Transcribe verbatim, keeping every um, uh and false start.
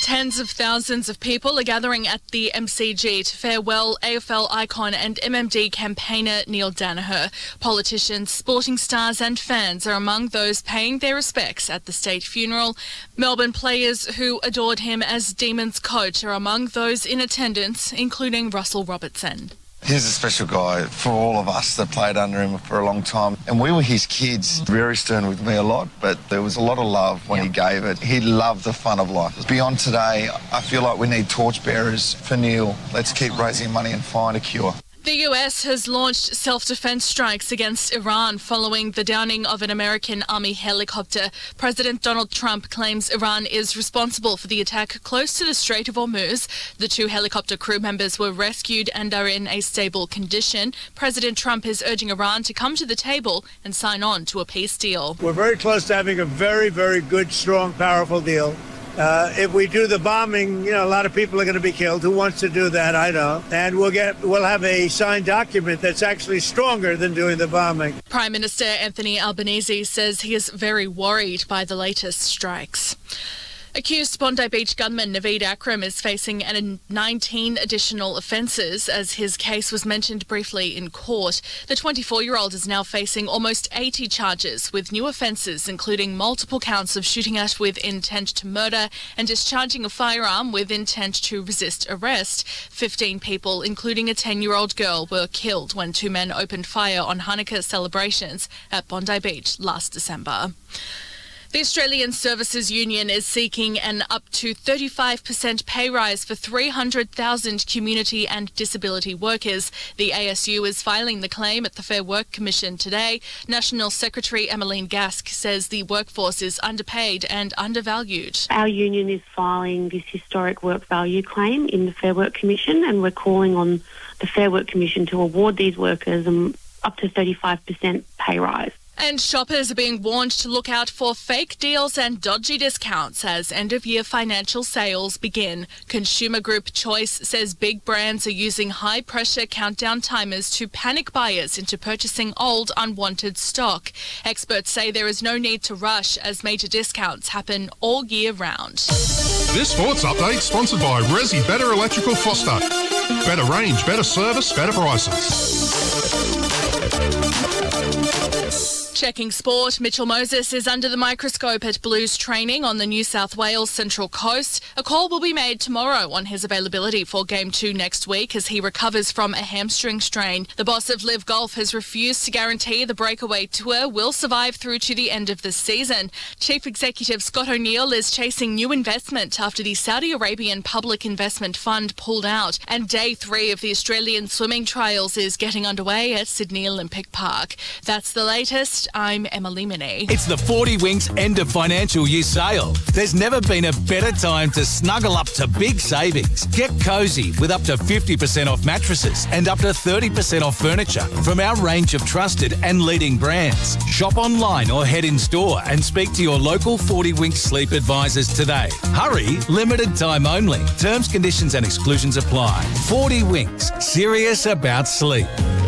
Tens of thousands of people are gathering at the M C G to farewell A F L icon and M M D campaigner Neil Daniher. Politicians, sporting stars and fans are among those paying their respects at the state funeral. Melbourne players who adored him as Demons coach are among those in attendance, including Russell Robertson. He's a special guy for all of us that played under him for a long time. And we were his kids. Very stern with me a lot, but there was a lot of love when yep. he gave it. He loved the fun of life. Beyond today, I feel like we need torchbearers for Neil. Let's keep raising money and find a cure. The U S has launched self-defense strikes against Iran following the downing of an American Army helicopter. President Donald Trump claims Iran is responsible for the attack close to the Strait of Hormuz. The two helicopter crew members were rescued and are in a stable condition. President Trump is urging Iran to come to the table and sign on to a peace deal. We're very close to having a very, very good, strong, powerful deal. Uh, if we do the bombing, you know, a lot of people are going to be killed. Who wants to do that? I don't. And we'll get, we'll have a signed document that's actually stronger than doing the bombing. Prime Minister Anthony Albanese says he is very worried by the latest strikes. Accused Bondi Beach gunman Naveed Akram is facing nineteen additional offences as his case was mentioned briefly in court. The twenty-four-year-old is now facing almost eighty charges with new offences including multiple counts of shooting at with intent to murder and discharging a firearm with intent to resist arrest. Fifteen people, including a ten-year-old girl, were killed when two men opened fire on Hanukkah celebrations at Bondi Beach last December. The Australian Services Union is seeking an up to thirty-five percent pay rise for three hundred thousand community and disability workers. The A S U is filing the claim at the Fair Work Commission today. National Secretary Emmeline Gask says the workforce is underpaid and undervalued. Our union is filing this historic work value claim in the Fair Work Commission, and we're calling on the Fair Work Commission to award these workers um, up to thirty-five percent pay rise. And shoppers are being warned to look out for fake deals and dodgy discounts as end-of-year financial sales begin. Consumer Group Choice says big brands are using high-pressure countdown timers to panic buyers into purchasing old, unwanted stock. Experts say there is no need to rush as major discounts happen all year round. This sports update sponsored by Resi Better Electrical Foster. Better range, better service, better prices. Checking sport, Mitchell Moses is under the microscope at Blues training on the New South Wales Central Coast. A call will be made tomorrow on his availability for Game two next week as he recovers from a hamstring strain. The boss of Live Golf has refused to guarantee the breakaway tour will survive through to the end of the season. Chief Executive Scott O'Neill is chasing new investment after the Saudi Arabian Public Investment Fund pulled out, and day three of the Australian swimming trials is getting underway at Sydney Olympic Park. That's the latest. I'm Emily Minnie. It's the forty Winks end of financial year sale. There's never been a better time to snuggle up to big savings. Get cosy with up to fifty percent off mattresses and up to thirty percent off furniture from our range of trusted and leading brands. Shop online or head in store and speak to your local forty Winks sleep advisors today. Hurry, limited time only. Terms, conditions and exclusions apply. forty Winks, serious about sleep.